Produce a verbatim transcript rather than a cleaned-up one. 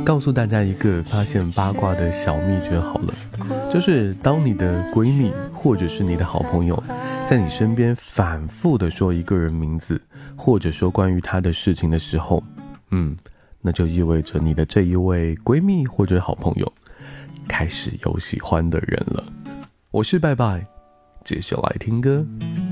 告诉大家一个发现八卦的小秘诀好了，就是当你的闺蜜或者是你的好朋友在你身边反复的说一个人名字，或者说关于他的事情的时候，嗯，那就意味着你的这一位闺蜜或者好朋友开始有喜欢的人了。我是拜拜，接下来听歌。